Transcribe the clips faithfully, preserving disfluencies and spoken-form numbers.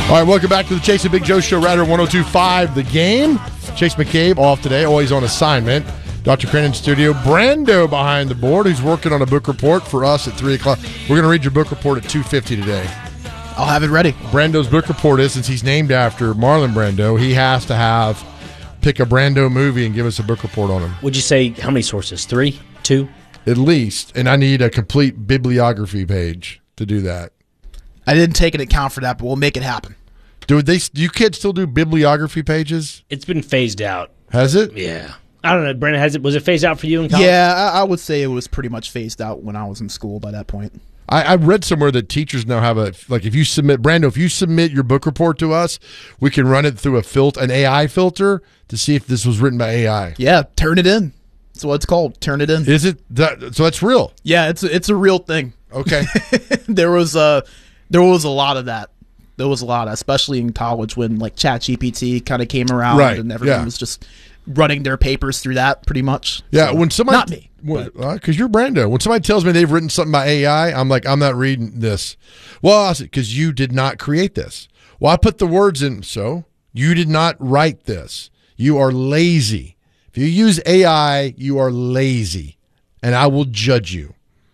All right, welcome back to the Chase and Big Joe Show, right here, one oh two point five The Game. Chase McCabe off today, always on assignment. Doctor Crane in studio. Brando behind the board, who's working on a book report for us at three o'clock. We're going to read your book report at two fifty today. I'll have it ready. Brando's book report is, since he's named after Marlon Brando, he has to have, pick a Brando movie and give us a book report on him. Would you say how many sources? Three? Two? At least. And I need a complete bibliography page to do that. I didn't take an account for that, but we'll make it happen. Do they? Do you kids still do bibliography pages? It's been phased out. Has it? Yeah. I don't know, Brandon, has it? Was it phased out for you in college? Yeah, I, I would say it was pretty much phased out when I was in school by that point. I, I read somewhere that teachers now have a, like if you submit, Brando, if you submit your book report to us, we can run it through a filter, an A I filter to see if this was written by A I. Yeah, turn it in. That's what it's called. Turn it in. Is it? That, so that's real? Yeah, it's it's a real thing. Okay. there was a there was a lot of that. There was a lot, especially in college when like ChatGPT kind of came around, right, and everyone yeah. was just running their papers through that pretty much. Yeah, so, when somebody not me, because uh, you're Brando. When somebody tells me they've written something by A I, I'm like, I'm not reading this. Well, I said, because you did not create this. Well, I put the words in. So you did not write this. You are lazy. If you use A I, you are lazy, and I will judge you.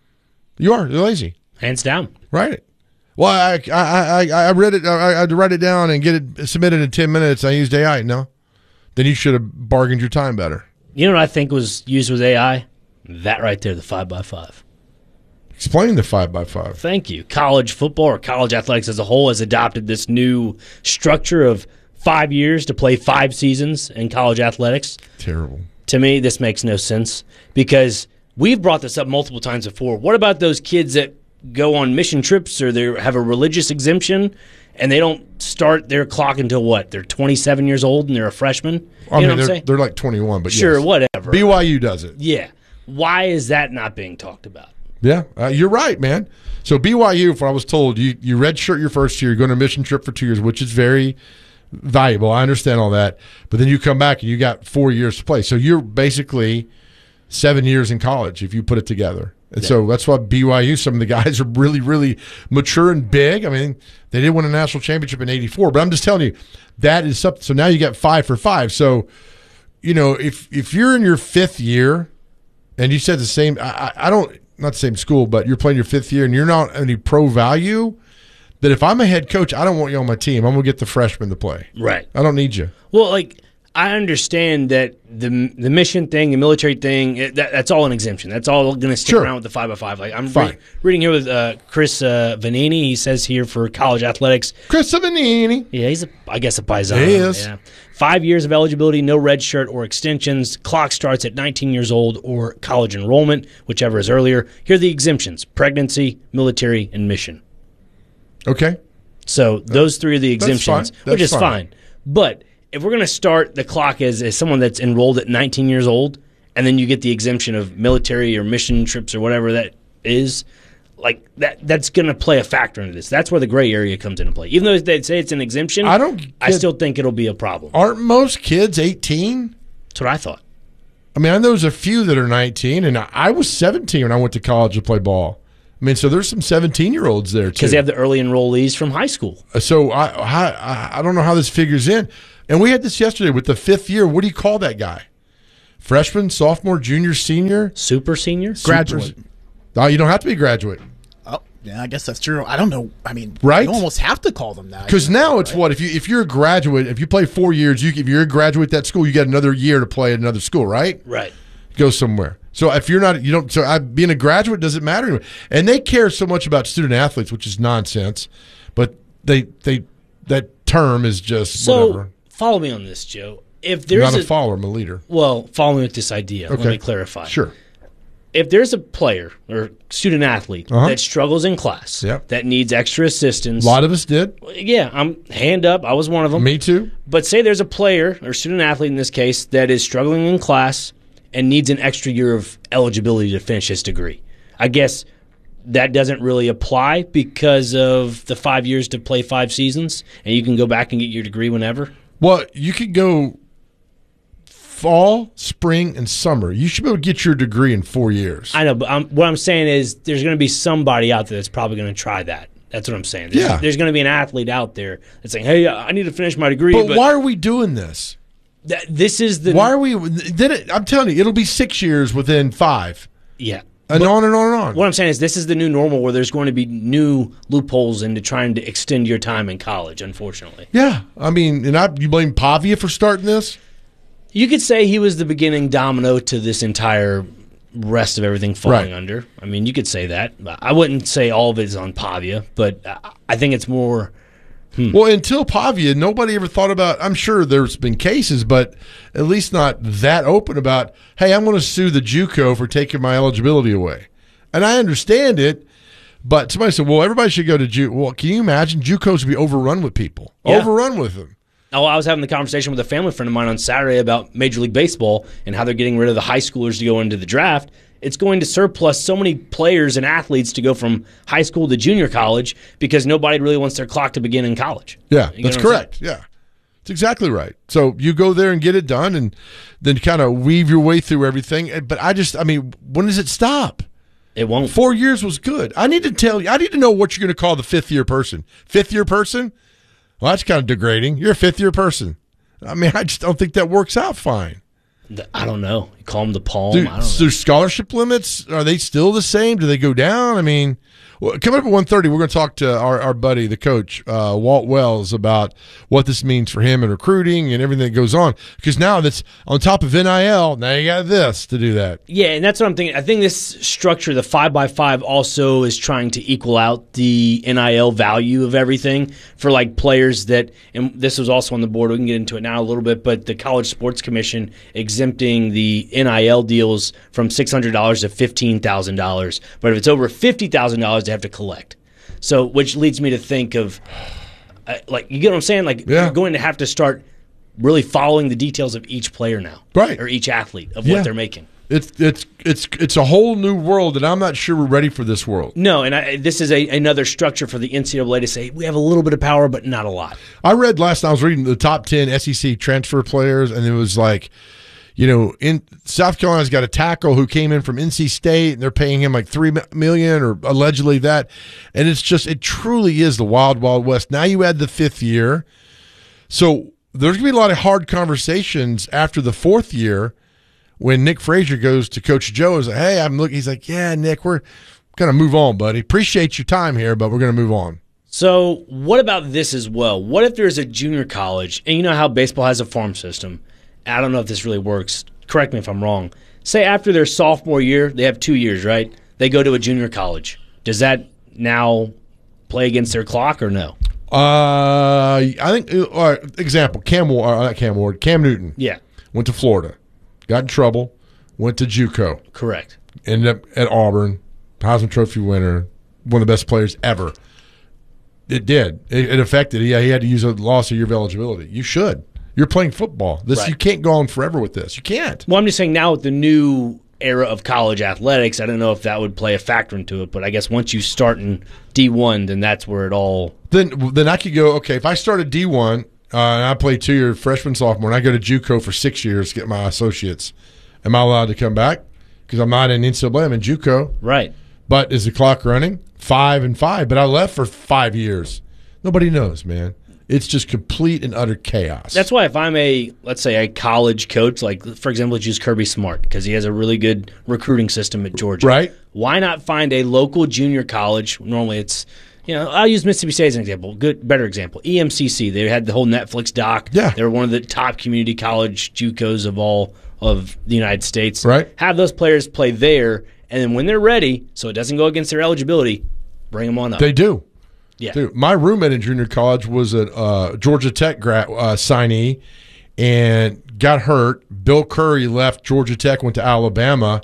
You are. You're lazy. Hands down. Write it. Well, I I I I read it. I, I had to write it down and get it submitted in ten minutes. I used A I. No, then you should have bargained your time better. You know what I think was used with A I? That right there, the five by five. Explain the five by five. Thank you. College football or college athletics as a whole has adopted this new structure of five years to play five seasons in college athletics. Terrible. To me, this makes no sense because we've brought this up multiple times before. What about those kids that go on mission trips or they have a religious exemption and they don't start their clock until what? They're twenty-seven years old and they're a freshman? You I mean, know what I'm they're, saying? they're like twenty-one, but sure, yes. whatever. B Y U does it. Yeah. Why is that not being talked about? Yeah, uh, you're right, man. So B Y U, if I was told, you, you redshirt your first year, you're going on a mission trip for two years, which is very valuable. I understand all that. But then you come back and you got four years to play. So you're basically seven years in college if you put it together. And yeah. So that's why B Y U, some of the guys are really, really mature and big. I mean, they did win a national championship in eighty-four. But I'm just telling you, that is something. So now you got five for five. So, you know, if if you're in your fifth year and you said the same, I, I don't, not the same school, but you're playing your fifth year and you're not any pro value, that if I'm a head coach, I don't want you on my team. I'm going to get the freshman to play. Right. I don't need you. Well, like, I understand that the the mission thing, the military thing, it, that, that's all an exemption. That's all going to stick Sure. around with the five by five. Like I'm Fine. re- reading here with uh, Chris uh, Vanini. He says here for college athletics. Chris Vanini. Yeah, he's, a, I guess, a paisano. He is. Yeah. Five years of eligibility, no red shirt or extensions. Clock starts at nineteen years old or college enrollment, whichever is earlier. Here are the exemptions: pregnancy, military, and mission. Okay. So those three are the That's exemptions, fine. which That's is fine. fine. But if we're going to start the clock as, as someone that's enrolled at nineteen years old, and then you get the exemption of military or mission trips or whatever that is, like that that's going to play a factor into this. That's where the gray area comes into play. Even though they say it's an exemption, I don't. I get- still think it'll be a problem. Aren't most kids eighteen? That's what I thought. I mean, I know there's a few that are nineteen, and I, I was seventeen when I went to college to play ball. I mean, so there's some seventeen-year-olds there, too. Because they have the early enrollees from high school. So I, I I don't know how this figures in. And we had this yesterday with the fifth year. What do you call that guy? Freshman, sophomore, junior, senior? Super senior? Graduate. Oh, you don't have to be a graduate. Oh, yeah, I guess that's true. I don't know. I mean, Right? you almost have to call them that. Because now it's right? what? If, you, if you're a graduate, if you play four years, you if you're a graduate at that school, you get another year to play at another school, right? Right. Go somewhere. So if you're not, you don't. So I, being a graduate doesn't matter anymore. And they care so much about student athletes, which is nonsense. But they they that term is just So whatever. follow me on this, Joe. If I'm there's not a, a follower, I'm a leader. well, follow me with this idea. Okay. Let me clarify. Sure. If there's a player or student athlete Uh-huh. that struggles in class, Yep. that needs extra assistance, A lot of us did. yeah, I'm hand up. I was one of them. Me too. But say there's a player or student athlete in this case that is struggling in class and needs an extra year of eligibility to finish his degree. I guess that doesn't really apply because of the five years to play five seasons, and you can go back and get your degree whenever. Well, you could go fall, spring, and summer. You should be able to get your degree in four years. I know, but I'm, what I'm saying is there's going to be somebody out there that's probably going to try that. That's what I'm saying. There's, Yeah. there's going to be an athlete out there that's saying, "Hey, I need to finish my degree." But, But, why are we doing this? th- this is the Why are we? Then it, I'm telling you, it'll be six years within five, yeah. and on and on and on. What I'm saying is this is the new normal where there's going to be new loopholes into trying to extend your time in college, unfortunately. Yeah, I mean, and I, you blame Pavia for starting this? You could say he was the beginning domino to this entire rest of everything falling Right. under. I mean, you could say that. I wouldn't say all of it is on Pavia, but I think it's more Well, until Pavia, nobody ever thought about. I'm sure there's been cases, but at least not that open about. Hey, I'm going to sue the JUCO for taking my eligibility away, and I understand it. But somebody said, "Well, everybody should go to JUCO." Well, can you imagine JUCOs would be overrun with people, Yeah. overrun with them? Oh, I was having the conversation with a family friend of mine on Saturday about Major League Baseball and how they're getting rid of the high schoolers to go into the draft. It's going to surplus so many players and athletes to go from high school to junior college because nobody really wants their clock to begin in college. Yeah, You know that's what I'm correct. Yeah, that's exactly right. So you go there and get it done, and then kind of weave your way through everything. But I just, I mean, when does it stop? It won't. Four years was good. I need to tell you. I need to know what you're going to call the fifth year person. Fifth year person? Well, that's kind of degrading. You're a fifth year person. I mean, I just don't think that works out fine. I don't know. You call them the palm. Do, I don't know. do scholarship limits, are they still the same? Do they go down? I mean, well, coming up at one thirty, we're going to talk to our, our buddy, the coach, uh, Walt Wells, about what this means for him in recruiting and everything that goes on. Because now that's on top of N I L, now you got this to do that. Yeah, and that's what I'm thinking. I think this structure, the five by five, also is trying to equal out the N I L value of everything for like players that, and this was also on the board. We can get into it now a little bit, but the College Sports Commission exempting the N I L deals from six hundred dollars to fifteen thousand dollars. But if it's over fifty thousand dollars, they have to collect. So, which leads me to think of, uh, like, you get what I'm saying? Like, Yeah. you're going to have to start really following the details of each player now, Right. or each athlete of Yeah. what they're making. It's it's it's it's a whole new world, and I'm not sure we're ready for this world. No, and I, this is a, another structure for the N C double A to say we have a little bit of power, but not a lot. I read last night, I was reading the top ten S E C transfer players, and it was like, you know, in South Carolina's got a tackle who came in from N C State, and they're paying him like three million or allegedly that, and it's just it truly is the wild, wild west. Now you add the fifth year, so there's gonna be a lot of hard conversations after the fourth year when Nick Frazier goes to Coach Joe. Is like, hey, I'm looking. He's like, yeah, Nick, we're gonna move on, buddy. Appreciate your time here, but we're gonna move on. So, what about this as well? What if there's a junior college, and you know how baseball has a farm system? I don't know if this really works. Correct me if I'm wrong. Say after their sophomore year, they have two years, right? They go to a junior college. Does that now play against their clock or no? Uh, I think. Uh, all right, example: Cam Ward, uh, not Cam Ward, Cam Newton. Yeah, Went to Florida, got in trouble, went to JUCO, correct. ended up at Auburn, Heisman Trophy winner, one of the best players ever. It did. It, it affected. Yeah, he had to use a loss of year of eligibility. You should. You're playing football. This Right. you can't go on forever with this. You can't. Well, I'm just saying now with the new era of college athletics, I don't know if that would play a factor into it, but I guess once you start in D one, then that's where it all. Then then I could go. Okay, if I started D one uh, and I played two year freshman sophomore, and I go to JUCO for six years to get my associates, am I allowed to come back? Because I'm not in N C double A. I'm in JUCO. Right. But is the clock running? Five and five. But I left for five years. Nobody knows, man. It's just complete and utter chaos. That's why if I'm a, let's say, a college coach, like, for example, let's use Kirby Smart because he has a really good recruiting system at Georgia. Right. Why not find a local junior college? Normally it's, you know, I'll use Mississippi State as an example. Good, better example. E M C C. They had the whole Netflix doc. Yeah. They were one of the top community college JUCOs of all of the United States. Right. Have those players play there, and then when they're ready, so it doesn't go against their eligibility, bring them on up. They do. Yeah. Dude, my roommate in junior college was a uh, Georgia Tech grad, uh, signee and got hurt. Bill Curry left Georgia Tech, went to Alabama.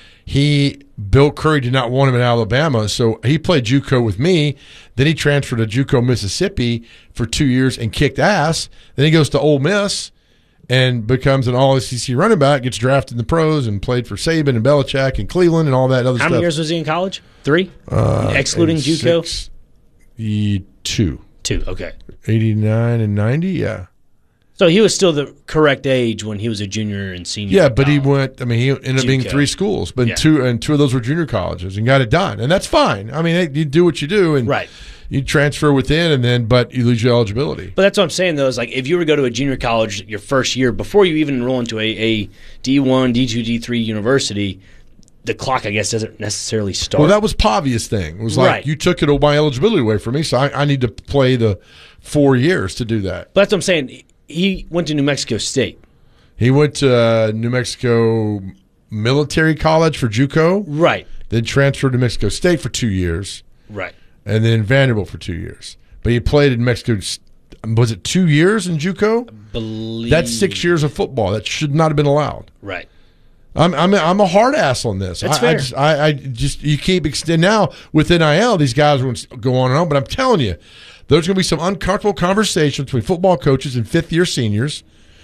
He Bill Curry did not want him in Alabama, so he played JUCO with me. Then he transferred to JUCO Mississippi for two years and kicked ass. Then he goes to Ole Miss and becomes an All S E C running back, gets drafted in the pros, and played for Saban and Belichick and Cleveland and all that other How stuff. many years was he in college? Three? Uh, Excluding JUCO? six, e- two. Two, okay. eighty-nine and ninety, yeah. So he was still the correct age when he was a junior and senior. Yeah, in but he college. went. I mean, he ended up being JUCO. three schools, but Yeah. two and two of those were junior colleges, and got it done, and that's fine. I mean, hey, you do what you do, and Right. you transfer within, and then but you lose your eligibility. But that's what I'm saying, though, is like if you were to go to a junior college your first year, before you even enroll into a, a D one, D two, D three university, the clock, I guess, doesn't necessarily start. Well, that was Pavia's thing. It was like, Right. you took it my eligibility away from me, so I, I need to play the four years to do that. But that's what I'm saying. He went to New Mexico State. He went to uh, New Mexico Military College for JUCO, Right. then transferred to Mexico State for two years, Right. and then Vanderbilt for two years. But he played in Mexico. Was it two years in JUCO? Believe That's six years of football. That should not have been allowed. Right. I'm I'm I'm a hard ass on this. That's I, fair. I just I, I just you keep extend now with N I L. These guys will go on and on, but I'm telling you, there's going to be some uncomfortable conversations between football coaches and fifth year seniors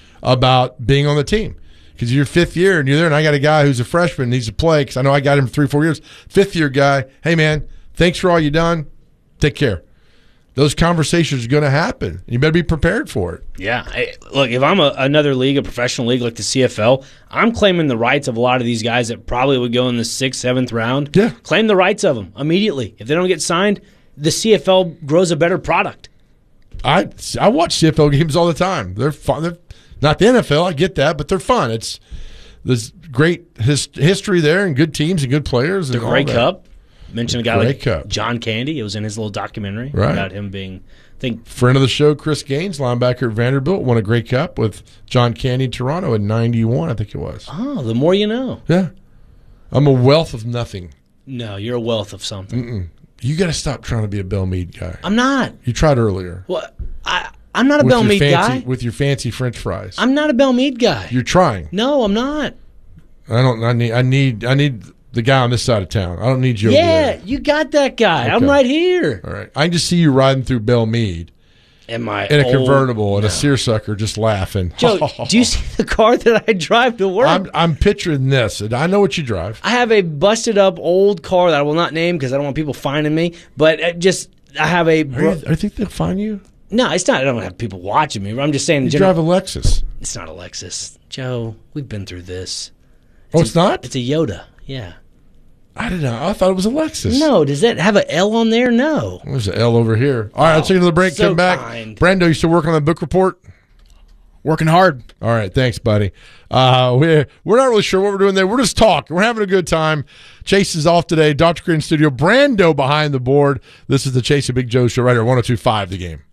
about being on the team. Because you're fifth year and you're there, and I got a guy who's a freshman needs to play because I know I got him for three four years. Fifth year guy, hey man, thanks for all you done. Take care. Those conversations are going to happen. You better be prepared for it. Yeah. I, look, if I'm a, another league, a professional league like the C F L, I'm claiming the rights of a lot of these guys that probably would go in the sixth, seventh round. Yeah. Claim the rights of them immediately. If they don't get signed, the C F L grows a better product. I I watch C F L games all the time. They're fun. They're not the N F L. I get that, but they're fun. It's there's great his, history there and good teams and good players. The and Grey all that. Cup. Mentioned a guy Grey like Cup. John Candy. It was in his little documentary Right. about him being, I think, Friend of the show, Chris Gaines, linebacker at Vanderbilt, won a Grey Cup with John Candy in Toronto in ninety-one, I think it was. oh, the more you know. Yeah. I'm a wealth of nothing. No, you're a wealth of something. You got to stop trying to be a Bell Mead guy. I'm not. You tried earlier. Well, I, I'm not a With Bell your Mead fancy, guy. With your fancy French fries. I'm not a Bell Mead guy. You're trying. No, I'm not. I don't. I need. I need. I need the guy on this side of town. I don't need you over Yeah, there. you got that guy. I'm Okay. right here. All right. I can just see you riding through Bell Mead Am I in a old? convertible and No. a seersucker just laughing. Joe, do you see the car that I drive to work? I'm I'm picturing this. And I know what you drive. I have a busted up old car that I will not name because I don't want people finding me. But it just I have a Are bro- you, I think they'll find you. no. It's not. I don't have people watching me. I'm just saying. You gen- drive a Lexus. It's not a Lexus, Joe. We've been through this. Oh, it's not. It's a Yoda. Yeah. I didn't know. I thought it was a Lexus. No. Does that have an L on there? No. There's an L over here. All right, let's take another break. so Come back. kind. Brando, you still working on the book report? Working hard. All right, thanks, buddy. Uh, we're we're not really sure what we're doing there. We're just talking. We're having a good time. Chase is off today. Doctor Green Studio. Brando behind the board. This is the Chase and Big Joe show right here. one oh two point five The Game.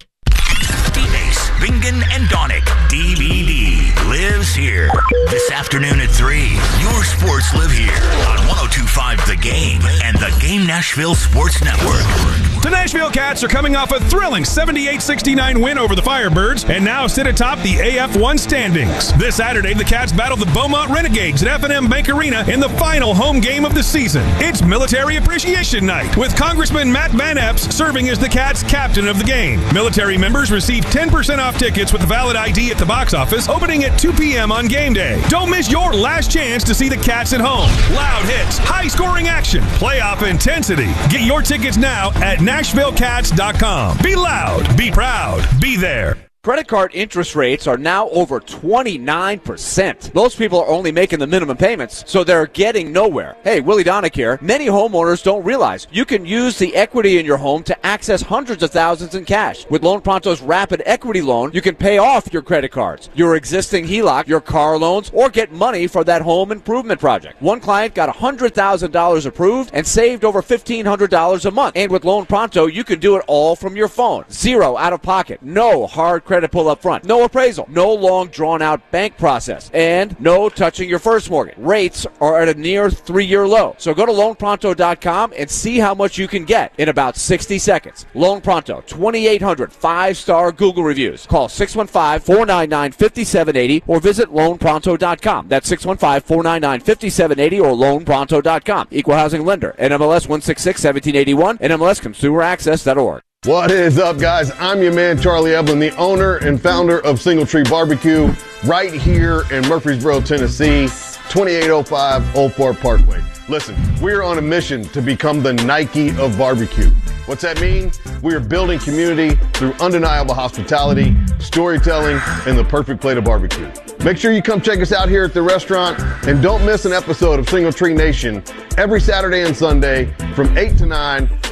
Phoenix, Bingen, and Donick. D V D lives here. This afternoon at three, your sports live here on one oh two point five The Game and the Game Nashville Sports Network. The Nashville Cats are coming off a thrilling seventy-eight sixty-nine win over the Firebirds and now sit atop the A F one standings. This Saturday, the Cats battle the Beaumont Renegades at F and M Bank Arena in the final home game of the season. It's Military Appreciation Night, with Congressman Matt Van Epps serving as the Cats' captain of the game. Military members receive ten percent off tickets with a valid I D at the box office, opening at two p.m. on game day. Don't miss your last chance to see the Cats at home. Loud hits, high-scoring action, playoff intensity. Get your tickets now at Nashville Cats dot com. Be loud, be proud, be there. Credit card interest rates are now over twenty-nine percent. Most people are only making the minimum payments, so they're getting nowhere. Hey, Willie Donick here. Many homeowners don't realize you can use the equity in your home to access hundreds of thousands in cash. With Loan Pronto's Rapid Equity Loan, you can pay off your credit cards, your existing H E L O C, your car loans, or get money for that home improvement project. One client got one hundred thousand dollars approved and saved over fifteen hundred dollars a month. And with Loan Pronto, you can do it all from your phone. Zero out of pocket. No hard credit pull up front. No appraisal. No long drawn out bank process. And no touching your first mortgage. Rates are at a near three-year low. So go to loan pronto dot com and see how much you can get in about sixty seconds. Loan Pronto, twenty-eight hundred five-star Google reviews. Call six one five, four nine nine, five seven eight zero or visit loan pronto dot com. That's six one five, four nine nine, five seven eight zero or loan pronto dot com. Equal housing lender. N M L S one six six, one seven eight one. N M L S consumer access dot org. What is up, guys? I'm your man, Charlie Eblin, the owner and founder of Single Tree Barbecue, right here in Murfreesboro, Tennessee, twenty-eight oh five Old Fort Parkway. Listen, we're on a mission to become the Nike of barbecue. What's that mean? We are building community through undeniable hospitality, storytelling, and the perfect plate of barbecue. Make sure you come check us out here at the restaurant, and don't miss an episode of Single Tree Nation every Saturday and Sunday from eight to nine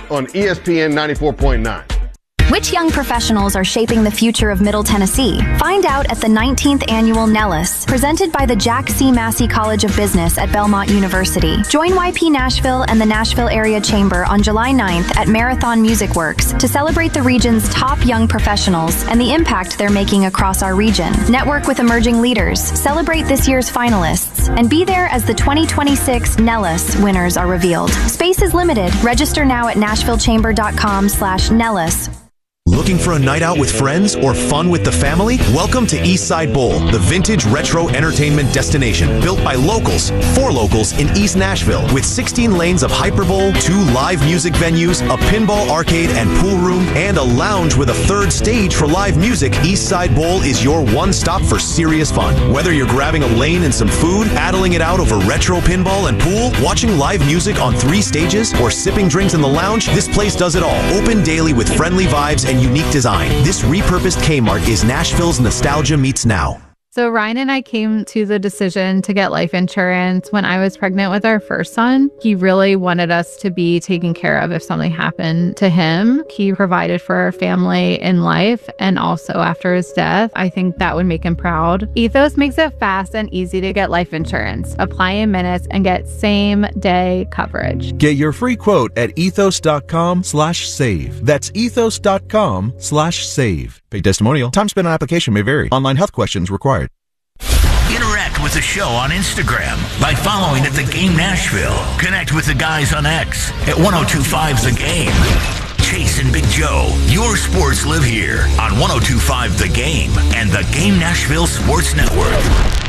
on E S P N ninety-four point nine. Which young professionals are shaping the future of Middle Tennessee? Find out at the nineteenth Annual Nellis, presented by the Jack C. Massey College of Business at Belmont University. Join Y P Nashville and the Nashville Area Chamber on July ninth at Marathon Music Works to celebrate the region's top young professionals and the impact they're making across our region. Network with emerging leaders, celebrate this year's finalists, and be there as the twenty twenty-six Nellis winners are revealed. Space is limited. Register now at nashvillechamber.com slash Nellis. Looking for a night out with friends or fun with the family? Welcome to Eastside Bowl, the vintage retro entertainment destination built by locals for locals in East Nashville. With sixteen lanes of hyperbowl, two live music venues, a pinball arcade and pool room, and a lounge with a third stage for live music, Eastside Bowl is your one stop for serious fun. Whether you're grabbing a lane and some food, paddling it out over retro pinball and pool, watching live music on three stages, or sipping drinks in the lounge, this place does it all. Open daily with friendly vibes and unique design. This repurposed Kmart is Nashville's nostalgia meets now. So Ryan and I came to the decision to get life insurance when I was pregnant with our first son. He really wanted us to be taken care of if something happened to him. He provided for our family in life and also after his death. I think that would make him proud. Ethos makes it fast and easy to get life insurance. Apply in minutes and get same day coverage. Get your free quote at ethos.com slash save. That's ethos.com slash save. Paid testimonial. Time spent on application may vary. Online health questions required. Interact with the show on Instagram by following at The Game Nashville. Connect with the guys on X at ten twenty-five The Game. Chase and Big Joe, your sports live here on ten twenty-five The Game and the Game Nashville Sports Network.